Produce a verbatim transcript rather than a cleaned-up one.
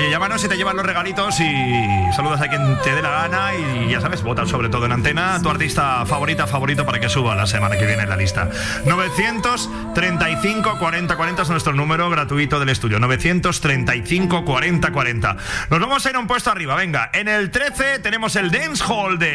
Oye, llámanos y te llevan los regalitos y saludas a quien te dé la gana y ya sabes, vota sobre todo en antena a tu artista favorita, favorito para que suba la semana que viene en la lista. novecientos treinta y cinco cuarenta cuarenta es nuestro número gratuito del estudio. novecientos treinta y cinco cuarenta cuarenta. Nos vamos a ir a un puesto arriba, venga. En el trece tenemos el Dance Hall de